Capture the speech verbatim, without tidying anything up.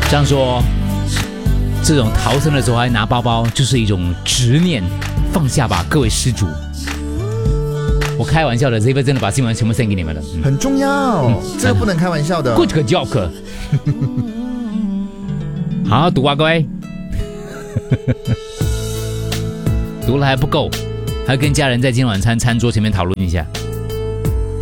这样说，这种逃生的时候还拿包包，就是一种执念。放下吧，各位施主。我开玩笑的 ，Xavier 真的把新闻全部 send 给你们了， 嗯、很重要、嗯，这个不能开玩笑的。 Good joke 。好好读啊，各位。读了还不够，还跟家人在今天晚餐餐桌前面讨论一下。